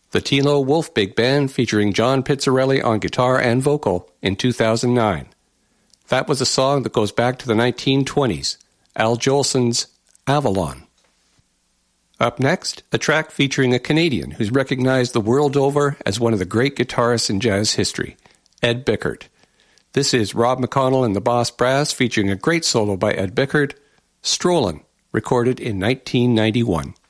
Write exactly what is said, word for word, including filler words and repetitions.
The Tilo Wolf Big Band featuring John Pizzarelli on guitar and vocal in two thousand nine. That was a song that goes back to the nineteen twenties, Al Jolson's Avalon. Up next, a track featuring a Canadian who's recognized the world over as one of the great guitarists in jazz history, Ed Bickert. This is Rob McConnell and the Boss Brass featuring a great solo by Ed Bickert, Strollin', recorded in nineteen ninety-one.